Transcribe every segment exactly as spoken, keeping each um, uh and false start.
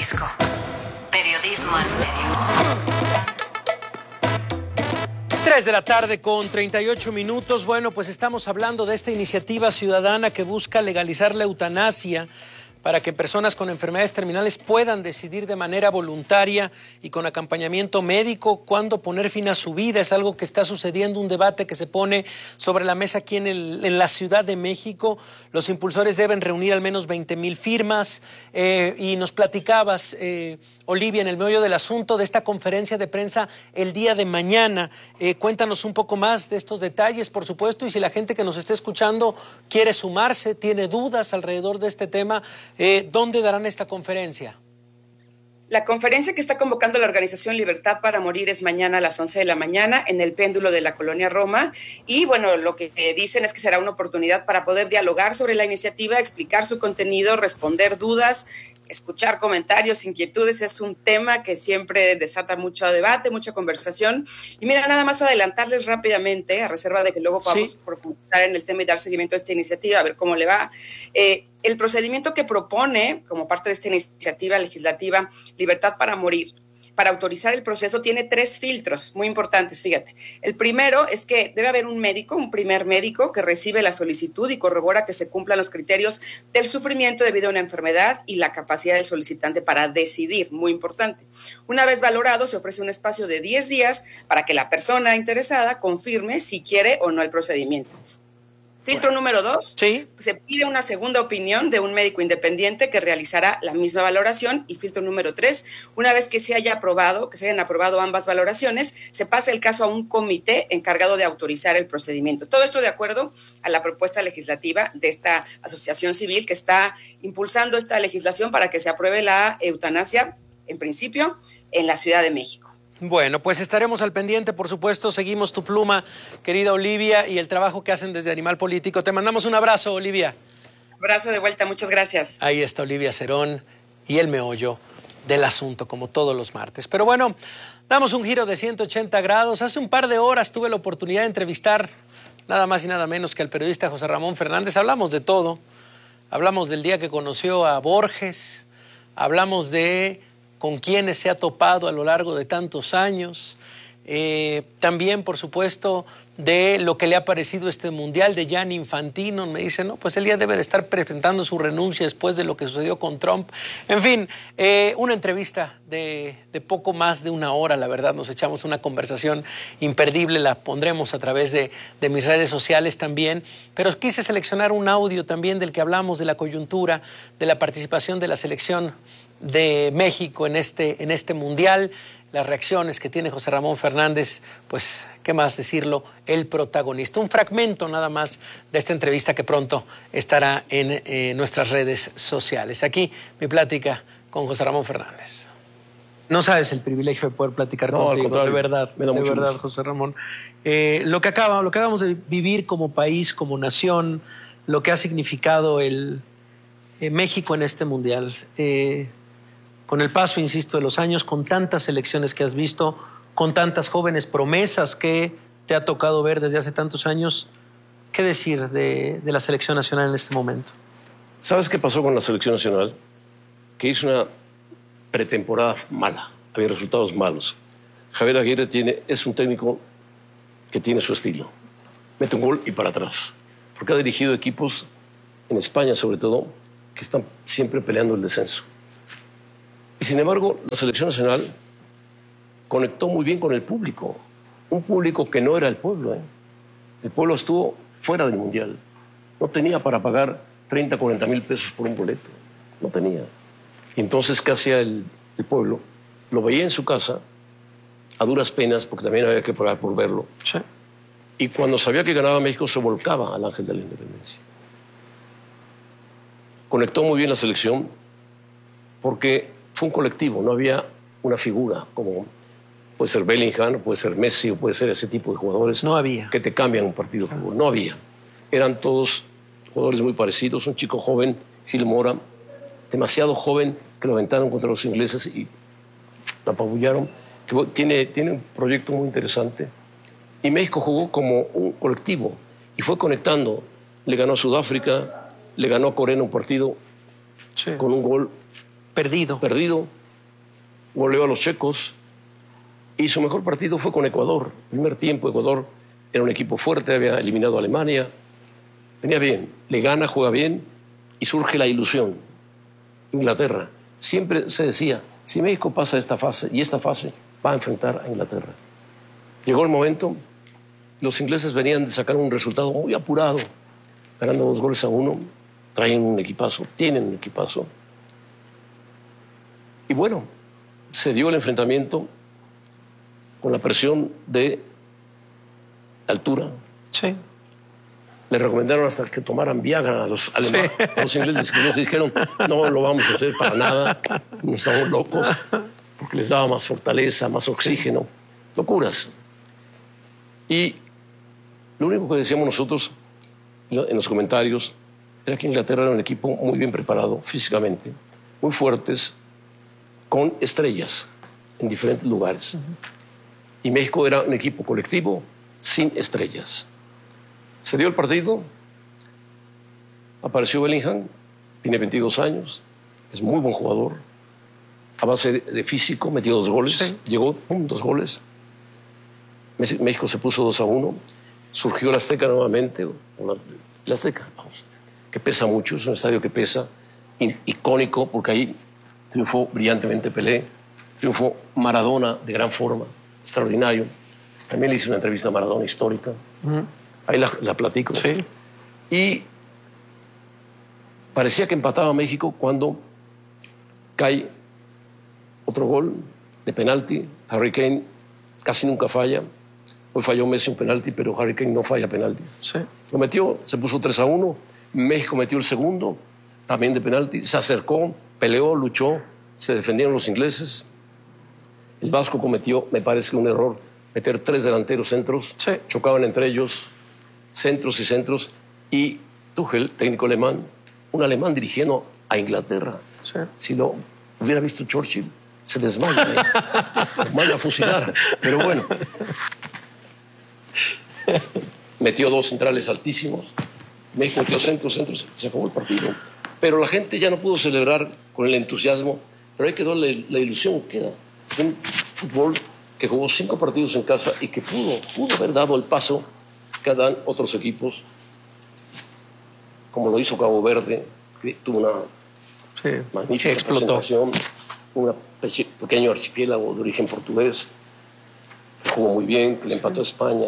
Jalisco. Periodismo en serio. tres de la tarde con treinta y ocho minutos. Bueno, pues estamos hablando de esta iniciativa ciudadana que busca legalizar la eutanasia para que personas con enfermedades terminales puedan decidir de manera voluntaria y con acompañamiento médico cuándo poner fin a su vida. Es algo que está sucediendo, un debate que se pone sobre la mesa aquí en, el, en la Ciudad de México. Los impulsores deben reunir al menos veinte mil firmas eh, y nos platicabas, eh, Olivia, en el meollo del asunto de esta conferencia de prensa el día de mañana. Eh, cuéntanos un poco más de estos detalles, por supuesto, y si la gente que nos esté escuchando quiere sumarse, tiene dudas alrededor de este tema, Eh, ¿dónde darán esta conferencia? La conferencia que está convocando la organización Libertad para Morir es mañana a las once de la mañana en el péndulo de la Colonia Roma. Y bueno, lo que dicen es que será una oportunidad para poder dialogar sobre la iniciativa, explicar su contenido, responder dudas, escuchar comentarios, inquietudes. Es un tema que siempre desata mucho debate, mucha conversación. Y mira, nada más adelantarles rápidamente, a reserva de que luego podamos sí. profundizar en el tema y dar seguimiento a esta iniciativa, a ver cómo le va. Eh, el procedimiento que propone, como parte de esta iniciativa legislativa Libertad para Morir, para autorizar el proceso, tiene tres filtros muy importantes, fíjate. El primero es que debe haber un médico, un primer médico que recibe la solicitud y corrobora que se cumplan los criterios del sufrimiento debido a una enfermedad y la capacidad del solicitante para decidir, muy importante. Una vez valorado, se ofrece un espacio de diez días para que la persona interesada confirme si quiere o no el procedimiento. Filtro bueno. número dos, ¿Sí? se pide una segunda opinión de un médico independiente que realizará la misma valoración. Y filtro número tres, una vez que se haya aprobado, que se hayan aprobado ambas valoraciones, se pasa el caso a un comité encargado de autorizar el procedimiento. Todo esto de acuerdo a la propuesta legislativa de esta asociación civil que está impulsando esta legislación para que se apruebe la eutanasia, en principio, en la Ciudad de México. Bueno, pues estaremos al pendiente, por supuesto, seguimos tu pluma, querida Olivia, y el trabajo que hacen desde Animal Político. Te mandamos un abrazo, Olivia. Abrazo de vuelta, muchas gracias. Ahí está Olivia Cerón y el meollo del asunto, como todos los martes. Pero bueno, damos un giro de ciento ochenta grados. Hace un par de horas tuve la oportunidad de entrevistar nada más y nada menos que al periodista José Ramón Fernández. Hablamos de todo, hablamos del día que conoció a Borges, hablamos de con quienes se ha topado a lo largo de tantos años, eh, también, por supuesto, de lo que le ha parecido este Mundial de Gianni Infantino. Me dice, no, pues él ya debe de estar presentando su renuncia después de lo que sucedió con Trump. En fin, eh, una entrevista de, de poco más de una hora, la verdad, nos echamos una conversación imperdible, la pondremos a través de, de mis redes sociales también, pero quise seleccionar un audio también del que hablamos, de la coyuntura, de la participación de la selección de México en este, en este Mundial, las reacciones que tiene José Ramón Fernández, pues, ¿qué más decirlo? El protagonista. Un fragmento nada más de esta entrevista que pronto estará en eh, nuestras redes sociales. Aquí mi plática con José Ramón Fernández. No sabes el privilegio de poder platicar no, contigo, de verdad, me da de mucho verdad, gusto. José Ramón. Eh, lo que acaba, lo que acabamos de vivir como país, como nación, lo que ha significado el eh, México en este Mundial. Eh, Con el paso, insisto, de los años, con tantas elecciones que has visto, con tantas jóvenes promesas que te ha tocado ver desde hace tantos años, ¿qué decir de, de la selección nacional en este momento? ¿Sabes qué pasó con la selección nacional? Que hizo una pretemporada mala, había resultados malos. Javier Aguirre tiene, es un técnico que tiene su estilo. Mete un gol y para atrás. Porque ha dirigido equipos, en España sobre todo, que están siempre peleando el descenso. Y sin embargo, la selección nacional conectó muy bien con el público. Un público que no era el pueblo. ¿eh? El pueblo estuvo fuera del Mundial. No tenía para pagar treinta, cuarenta mil pesos por un boleto. No tenía. Y entonces, ¿qué hacía el, el pueblo? Lo veía en su casa, a duras penas, porque también había que pagar por verlo. Sí. Y cuando sabía que ganaba México, se volcaba al ángel de la independencia. Conectó muy bien la selección porque fue un colectivo, no había una figura como puede ser Bellingham, puede ser Messi o puede ser ese tipo de jugadores. No había. Que te cambian un partido de fútbol. No había. Eran todos jugadores muy parecidos. Un chico joven, Gil Mora, demasiado joven, que lo aventaron contra los ingleses y lo apabullaron. Que tiene, tiene un proyecto muy interesante. Y México jugó como un colectivo y fue conectando. Le ganó a Sudáfrica, le ganó a Corea un partido sí. con un gol Perdido. Perdido. Goleó a los checos. Y su mejor partido fue con Ecuador. Primer tiempo, Ecuador era un equipo fuerte, había eliminado a Alemania. Venía bien, le gana, juega bien y surge la ilusión. Inglaterra. Siempre se decía, si México pasa esta fase y esta fase, va a enfrentar a Inglaterra. Llegó el momento, los ingleses venían de sacar un resultado muy apurado, ganando dos goles a uno, traen un equipazo, tienen un equipazo. Y bueno, se dio el enfrentamiento con la presión de altura. Sí. Le recomendaron hasta que tomaran Viagra a los alemanes, sí. A los ingleses, que les dijeron, no lo vamos a hacer para nada, no estamos locos, porque les daba más fortaleza, más oxígeno, locuras. Y lo único que decíamos nosotros en los comentarios era que Inglaterra era un equipo muy bien preparado físicamente, muy fuertes, con estrellas en diferentes lugares. Uh-huh. Y México era un equipo colectivo sin estrellas. Se dio el partido, apareció Bellingham, tiene veintidós años, es muy buen jugador, a base de, de físico, metió dos goles, sí. Llegó, pum, dos goles. México se puso dos a uno, surgió la Azteca nuevamente, la, la Azteca, vamos, que pesa mucho, es un estadio que pesa, icónico, porque ahí triunfó brillantemente Pelé, triunfó Maradona de gran forma, extraordinario. También le hice una entrevista a Maradona histórica. Uh-huh. Ahí la, la platico. Sí. Y parecía que empataba México cuando cae otro gol de penalti. Harry Kane casi nunca falla. Hoy falló Messi un penalti, pero Harry Kane no falla penalti. Sí. Lo metió, se puso tres a uno. México metió el segundo, también de penalti. Se acercó, peleó, luchó. Se defendieron los ingleses. El Vasco cometió, me parece, un error. Meter tres delanteros centros. Sí. Chocaban entre ellos. Centros y centros, y Tuchel, técnico alemán, un alemán dirigiendo a Inglaterra. Sí. Si lo hubiera visto Churchill, se desmaya, ¿eh? Manda a fusilar. Pero bueno, metió dos centrales altísimos, México metió centros, centros, se acabó el partido. Pero la gente ya no pudo celebrar con el entusiasmo, pero ahí quedó la, la ilusión, queda un fútbol que jugó cinco partidos en casa y que pudo, pudo haber dado el paso que dan otros equipos, como lo hizo Cabo Verde, que tuvo una sí, magnífica presentación, un pequeño archipiélago de origen portugués, que jugó muy bien, que le empató sí. a España.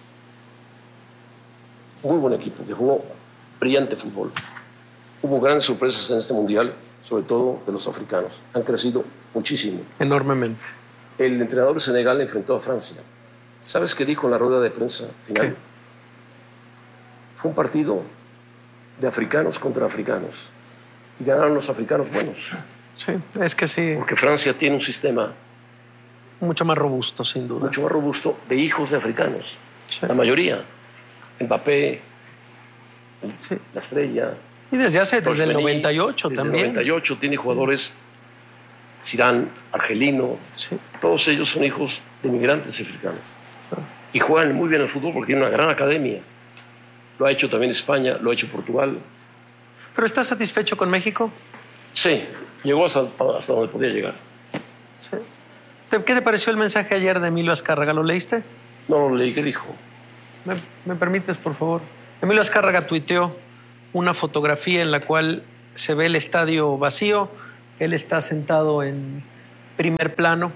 Muy buen equipo, que jugó brillante fútbol. Hubo grandes sorpresas en este mundial, sobre todo de los africanos. Han crecido muchísimo. Enormemente. El entrenador de Senegal enfrentó a Francia. ¿Sabes qué dijo en la rueda de prensa final? ¿Qué? Fue un partido de africanos contra africanos. Y ganaron los africanos buenos. Sí, es que sí. Porque Francia tiene un sistema mucho más robusto, sin duda. Mucho más robusto de hijos de africanos. Sí. La mayoría. Mbappé, sí. la estrella. Y desde hace, desde el noventa y ocho desde también. Desde el noventa y ocho tiene jugadores, Zidane, argelino. Sí. Todos ellos son hijos de migrantes africanos. Y juegan muy bien al fútbol porque tienen una gran academia. Lo ha hecho también España, lo ha hecho Portugal. ¿Pero estás satisfecho con México? Sí, llegó hasta, hasta donde podía llegar. Sí. ¿Qué te pareció el mensaje ayer de Emilio Azcárraga? ¿Lo leíste? No lo leí, ¿qué dijo? ¿Me, me permites, por favor? Emilio Azcárraga tuiteó una fotografía en la cual se ve el estadio vacío. Él está sentado en primer plano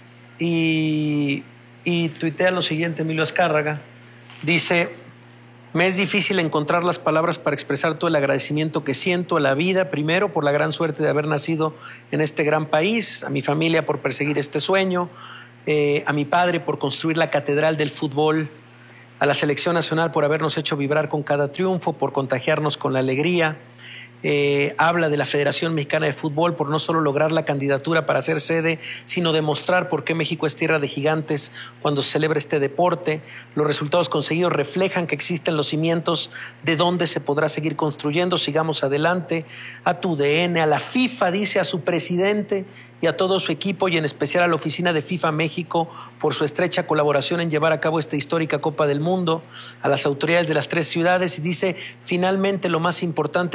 y, y tuitea lo siguiente, Emilio Azcárraga. Dice... Me es difícil encontrar las palabras para expresar todo el agradecimiento que siento a la vida, primero por la gran suerte de haber nacido en este gran país, a mi familia por perseguir este sueño, eh, a mi padre por construir la catedral del fútbol, a la selección nacional por habernos hecho vibrar con cada triunfo, por contagiarnos con la alegría. Eh, habla de la Federación Mexicana de Fútbol por no solo lograr la candidatura para ser sede, sino demostrar por qué México es tierra de gigantes cuando se celebra este deporte. Los resultados conseguidos reflejan que existen los cimientos de donde se podrá seguir construyendo. Sigamos adelante. A tu D N, a la FIFA, dice, a su presidente y a todo su equipo, y en especial a la oficina de FIFA México por su estrecha colaboración en llevar a cabo esta histórica Copa del Mundo, a las autoridades de las tres ciudades, y dice, finalmente, lo más importante, a la afición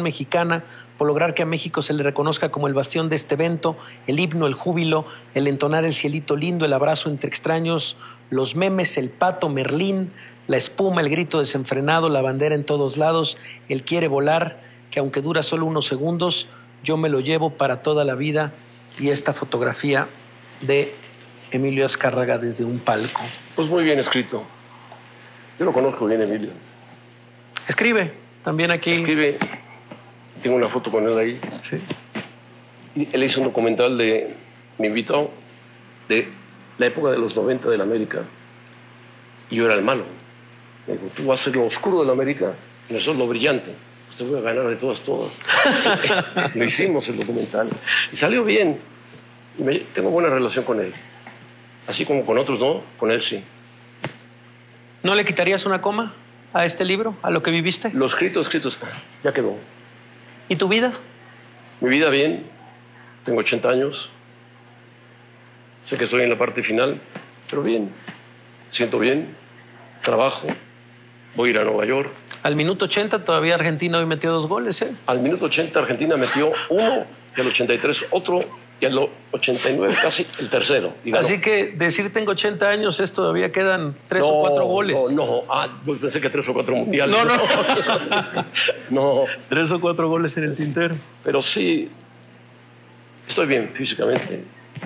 mexicana, por lograr que a México se le reconozca como el bastión de este evento, el himno, el júbilo, el entonar el cielito lindo, el abrazo entre extraños, los memes, el pato, Merlín, la espuma, el grito desenfrenado, la bandera en todos lados, el quiere volar, que aunque dura solo unos segundos, yo me lo llevo para toda la vida, y esta fotografía de Emilio Azcárraga desde un palco. Pues muy bien escrito. Yo lo conozco bien, Emilio. Escribe, también aquí. Escribe, tengo una foto con él ahí. Sí. Y él hizo un documental de, me invitó, de la época de los noventa de la América. Y yo era el malo. Me dijo, tú vas a ser lo oscuro de la América y nosotros lo brillante. Pues te voy a ganar de todas, todas. Lo hicimos el documental. Y salió bien. Y me, tengo buena relación con él. Así como con otros, ¿no? Con él sí. ¿No le quitarías una coma a este libro, a lo que viviste? Lo escrito, escrito está. Ya quedó. ¿Y tu vida? Mi vida bien. Tengo ochenta años. Sé que estoy en la parte final, pero bien. Siento bien. Trabajo. Voy a ir a Nueva York. Al minuto ochenta todavía Argentina hoy metió dos goles, ¿eh? Al minuto ochenta Argentina metió uno, y al ochenta y tres otro, y al ochenta y nueve casi el tercero. Y ganó. Así que decir tengo ochenta años es todavía quedan tres no, o cuatro goles. No, no, ah, pues pensé que tres o cuatro mundiales. No, no. No. Tres o cuatro goles en el tintero. Pero sí, estoy bien físicamente.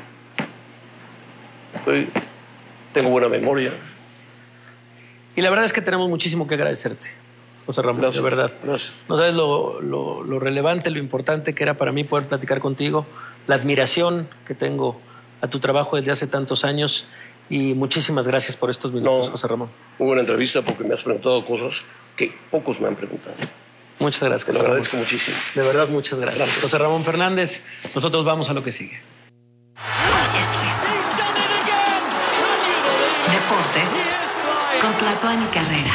Estoy, tengo buena memoria. Y la verdad es que tenemos muchísimo que agradecerte, José Ramón, Gracias, de verdad. Gracias. No sabes lo, lo, lo relevante, lo importante que era para mí poder platicar contigo, la admiración que tengo a tu trabajo desde hace tantos años, y muchísimas gracias por estos minutos, No, José Ramón. Hubo una entrevista porque me has preguntado cosas que pocos me han preguntado. Muchas gracias, Te José lo Ramón. agradezco muchísimo. De verdad, muchas gracias. Gracias. José Ramón Fernández, nosotros vamos a lo que sigue. Deportes con Tlatuani Carrera.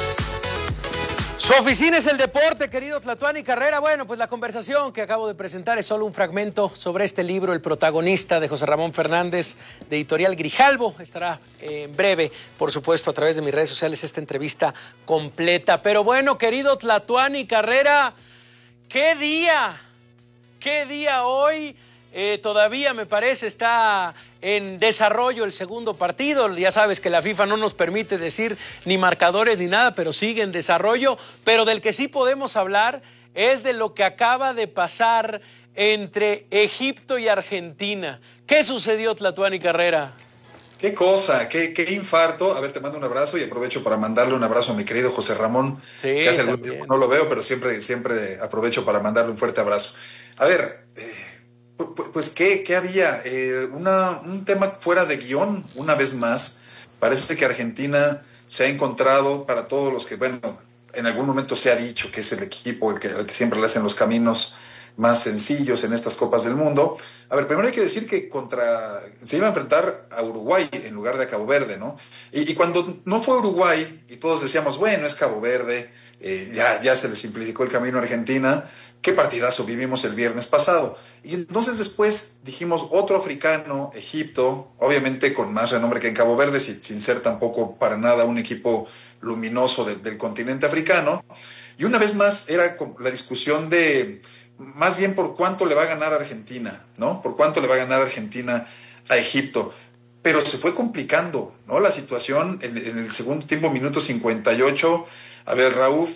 Su oficina es el deporte, querido Tlatuani Carrera. Bueno, pues la conversación que acabo de presentar es solo un fragmento sobre este libro, El protagonista, de José Ramón Fernández, de Editorial Grijalbo. Estará eh, en breve, por supuesto, a través de mis redes sociales esta entrevista completa. Pero bueno, querido Tlatuani Carrera, ¿qué día? ¿Qué día hoy? Eh, todavía me parece está en desarrollo el segundo partido. Ya sabes que la FIFA no nos permite decir ni marcadores ni nada, pero sigue en desarrollo. Pero del que sí podemos hablar es de lo que acaba de pasar entre Egipto y Argentina. ¿Qué sucedió, Tlatuani Carrera? Qué cosa, qué, qué infarto. A ver, te mando un abrazo y aprovecho para mandarle un abrazo a mi querido José Ramón, Sí, que hace algún también. tiempo no lo veo, pero siempre, siempre aprovecho para mandarle un fuerte abrazo. A ver, eh, pues, pues ¿qué, qué había? Eh, una, un tema fuera de guión, una vez más. Parece que Argentina se ha encontrado, para todos los que, bueno, en algún momento se ha dicho que es el equipo el que, el que siempre le hacen los caminos más sencillos en estas Copas del Mundo. A ver, primero hay que decir que contra se iba a enfrentar a Uruguay en lugar de a Cabo Verde, ¿no? Y, y cuando no fue Uruguay, y todos decíamos, bueno, es Cabo Verde, eh, ya, ya se le simplificó el camino a Argentina, qué partidazo vivimos el viernes pasado. Y entonces después dijimos otro africano, Egipto, obviamente con más renombre que en Cabo Verde, sin, sin ser tampoco para nada un equipo luminoso de, del continente africano. Y una vez más era la discusión de más bien por cuánto le va a ganar Argentina, ¿no? Por cuánto le va a ganar Argentina a Egipto. Pero se fue complicando, ¿no? La situación en, en el segundo tiempo, minuto cincuenta y ocho. A ver, Raúl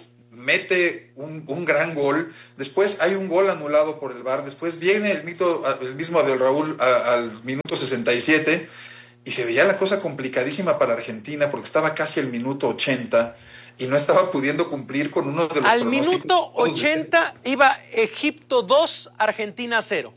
mete un, un gran gol. Después hay un gol anulado por el V A R. Después viene el, mito, el mismo Abel Raúl a, al minuto sesenta y siete. Y se veía la cosa complicadísima para Argentina porque estaba casi el minuto ochenta. Y no estaba pudiendo cumplir con uno de los Al minuto ochenta iba Egipto dos, Argentina cero.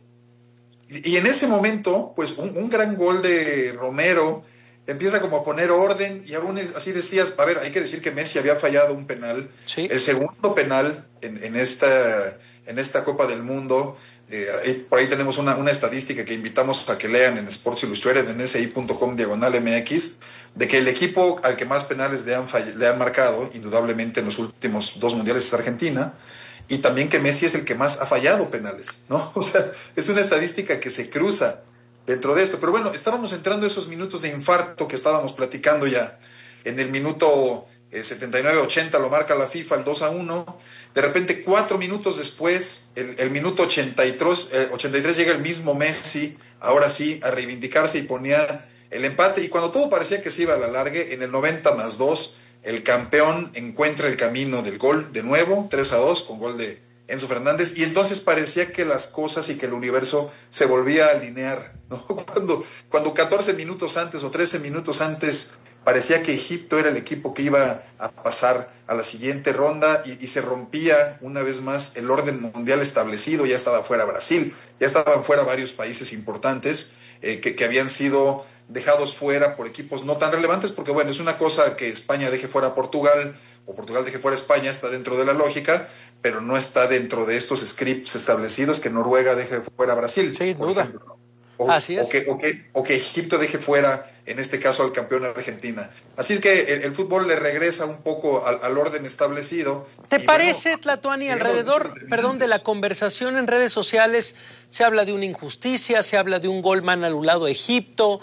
Y, y en ese momento, pues un, un gran gol de Romero empieza como a poner orden y aún es, así decías, a ver, hay que decir que Messi había fallado un penal, Sí. el segundo penal en, en, esta, en esta Copa del Mundo. Eh, por ahí tenemos una, una estadística que invitamos a que lean en Sports Illustrated, en S I punto com diagonal M X, de que el equipo al que más penales le han, fall- le han marcado, indudablemente en los últimos dos mundiales, es Argentina, y también que Messi es el que más ha fallado penales, ¿no? O sea, es una estadística que se cruza dentro de esto. Pero bueno, estábamos entrando esos minutos de infarto que estábamos platicando ya. En el minuto eh, setenta y nueve ochenta lo marca la FIFA, el dos a uno. De repente, cuatro minutos después, el, el minuto ochenta y tres, eh, ochenta y tres llega el mismo Messi, ahora sí, a reivindicarse y ponía el empate. Y cuando todo parecía que se iba a la larga, en el noventa más dos, el campeón encuentra el camino del gol de nuevo, tres a dos, con gol de Enzo Fernández, y entonces parecía que las cosas y que el universo se volvía a alinear, ¿no? Cuando, cuando catorce minutos antes o trece minutos antes parecía que Egipto era el equipo que iba a pasar a la siguiente ronda y, y se rompía una vez más el orden mundial establecido. Ya estaba fuera Brasil, ya estaban fuera varios países importantes eh, que, que habían sido dejados fuera por equipos no tan relevantes, porque bueno, es una cosa que España deje fuera a Portugal o Portugal deje fuera a España, está dentro de la lógica, pero no está dentro de estos scripts establecidos que Noruega deje fuera a Brasil. Sin duda. Ejemplo. O, Así es. O que, o, que, o que Egipto deje fuera, en este caso, al campeón Argentina. Así es que el, el fútbol le regresa un poco al, al orden establecido. ¿Te y parece, bueno, Tlatuani, digamos, alrededor, perdón, de la conversación en redes sociales, se habla de una injusticia, se habla de un gol mal anulado a Egipto,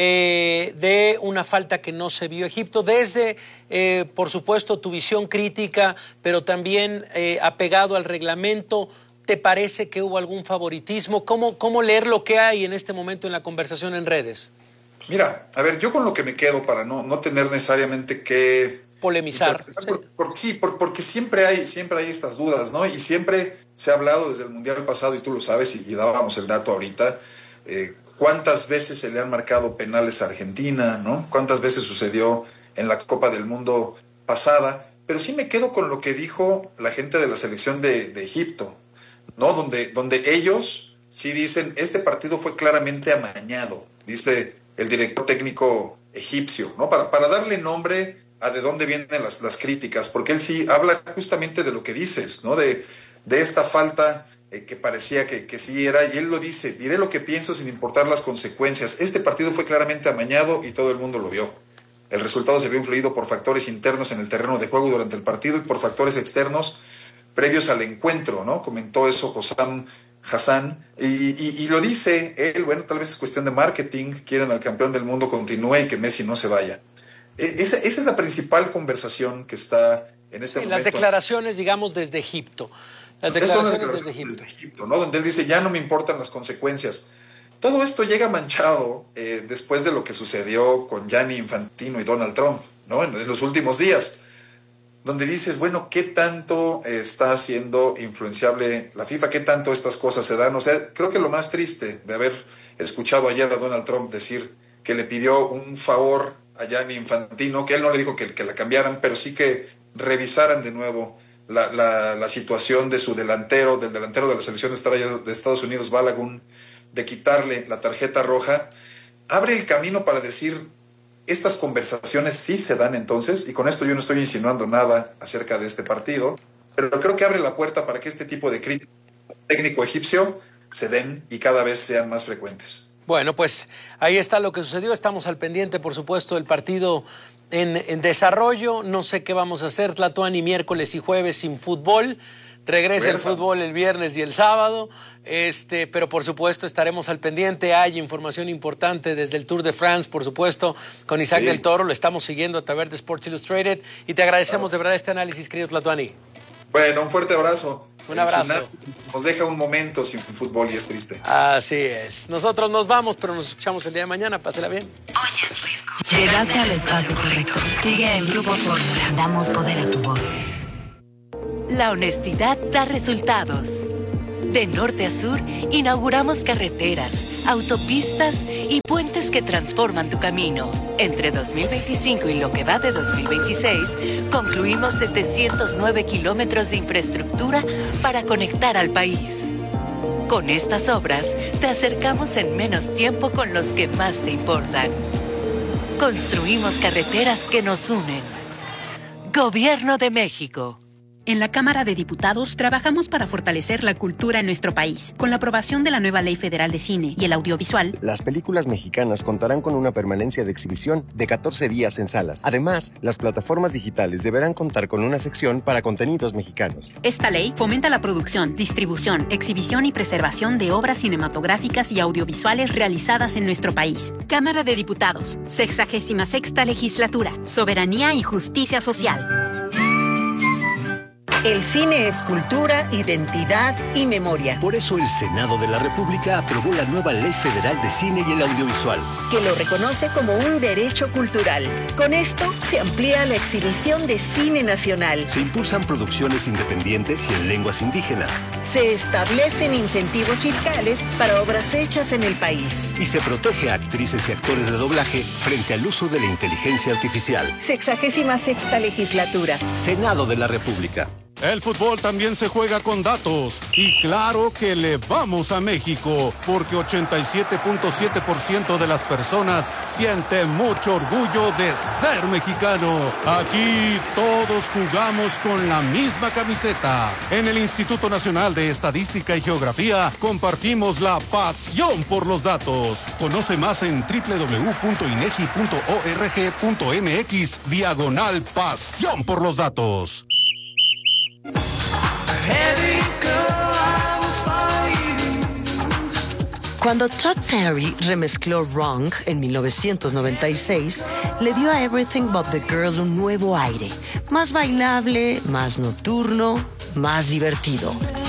eh, de una falta que no se vio a Egipto, desde, eh, por supuesto, tu visión crítica, pero también eh, apegado al reglamento? ¿Te parece que hubo algún favoritismo? ¿Cómo, cómo leer lo que hay en este momento en la conversación en redes? Mira, a ver, yo con lo que me quedo para no, no tener necesariamente que polemizar. Sí, por, por, sí por, porque siempre hay, siempre hay estas dudas, ¿no? Y siempre se ha hablado desde el Mundial pasado, y tú lo sabes, y, y dábamos el dato ahorita, eh, cuántas veces se le han marcado penales a Argentina, ¿no? Cuántas veces sucedió en la Copa del Mundo pasada. Pero sí me quedo con lo que dijo la gente de la selección de, de Egipto, ¿no? Donde, donde ellos sí dicen, este partido fue claramente amañado, dice el director técnico egipcio, ¿no? Para, para darle nombre a de dónde vienen las, las críticas, porque él sí habla justamente de lo que dices, ¿no? De, de esta falta eh, que parecía que, que sí era, y él lo dice, diré lo que pienso sin importar las consecuencias. Este partido fue claramente amañado y todo el mundo lo vio. El resultado se vio influido por factores internos en el terreno de juego durante el partido y por factores externos previos al encuentro, ¿no? Comentó eso Hossam Hassan, y, y, y lo dice él, bueno, tal vez es cuestión de marketing, quieren al campeón del mundo continúe y que Messi no se vaya. Esa, esa es la principal conversación que está en este sí, momento. Las declaraciones, digamos, desde Egipto. Las declaraciones, declaraciones desde Egipto. Desde Egipto, ¿no? Donde él dice, ya no me importan las consecuencias. Todo esto llega manchado eh, después de lo que sucedió con Gianni Infantino y Donald Trump, ¿no? En, en los últimos días, donde dices, bueno, ¿qué tanto está siendo influenciable la FIFA? ¿Qué tanto estas cosas se dan? O sea, creo que lo más triste de haber escuchado ayer a Donald Trump decir que le pidió un favor a Gianni Infantino, que él no le dijo que, que la cambiaran, pero sí que revisaran de nuevo la, la, la situación de su delantero, del delantero de la selección de Estados Unidos, Balogun, de quitarle la tarjeta roja, abre el camino para decir, estas conversaciones sí se dan entonces, y con esto yo no estoy insinuando nada acerca de este partido, pero creo que abre la puerta para que este tipo de crítica técnico egipcio se den y cada vez sean más frecuentes. Bueno, pues ahí está lo que sucedió. Estamos al pendiente, por supuesto, del partido en, en desarrollo. No sé qué vamos a hacer, Tlatuani, miércoles y jueves sin fútbol. Regresa el fútbol el viernes y el sábado, este, pero por supuesto estaremos al pendiente. Hay información importante desde el Tour de France, por supuesto, con Isaac sí. del Toro. Lo estamos siguiendo a través de Sports Illustrated y te agradecemos claro. de verdad este análisis, querido Tlatuani. Bueno, un fuerte abrazo. Un abrazo. Nos deja un momento sin fútbol y es triste. Así es. Nosotros nos vamos, pero nos escuchamos el día de mañana. Pásela bien. Oye, es Risco. Llegaste al espacio correcto. Sigue en Grupo Fórmula. Damos poder a tu voz. La honestidad da resultados. De norte a sur, inauguramos carreteras, autopistas y puentes que transforman tu camino. Entre dos mil veinticinco y lo que va de dos mil veintiséis, concluimos setecientos nueve kilómetros de infraestructura para conectar al país. Con estas obras, te acercamos en menos tiempo con los que más te importan. Construimos carreteras que nos unen. Gobierno de México. En la Cámara de Diputados trabajamos para fortalecer la cultura en nuestro país. Con la aprobación de la nueva Ley Federal de Cine y el Audiovisual, las películas mexicanas contarán con una permanencia de exhibición de catorce días en salas. Además, las plataformas digitales deberán contar con una sección para contenidos mexicanos. Esta ley fomenta la producción, distribución, exhibición y preservación de obras cinematográficas y audiovisuales realizadas en nuestro país. Cámara de Diputados, sexagésima sexta Legislatura, Soberanía y Justicia Social. El cine es cultura, identidad y memoria. Por eso el Senado de la República aprobó la nueva Ley Federal de Cine y el Audiovisual, que lo reconoce como un derecho cultural. Con esto se amplía la exhibición de cine nacional. Se impulsan producciones independientes y en lenguas indígenas. Se establecen incentivos fiscales para obras hechas en el país. Y se protege a actrices y actores de doblaje frente al uso de la inteligencia artificial. Sexagésima sexta Legislatura. Senado de la República. El fútbol también se juega con datos y claro que le vamos a México porque ochenta y siete punto siete por ciento de las personas siente mucho orgullo de ser mexicano. Aquí todos jugamos con la misma camiseta. En el Instituto Nacional de Estadística y Geografía compartimos la pasión por los datos. Conoce más en doble u doble u doble u punto inegi punto org punto mx diagonal pasión por los datos. Cuando Todd Terry remezcló Wrong en mil novecientos noventa y seis, le dio a Everything But the Girl un nuevo aire, más bailable, más nocturno, más divertido.